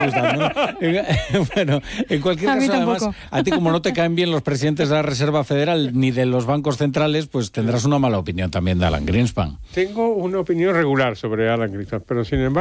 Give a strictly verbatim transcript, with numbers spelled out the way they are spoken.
gustando, ¿no? Bueno, en cualquier A mí caso, además, tampoco. a ti como no te caen bien los presidentes de la Reserva Federal ni de los bancos centrales, pues tendrás una mala opinión también de Alan Greenspan. Tengo una opinión regular sobre Alan Greenspan, pero sin embargo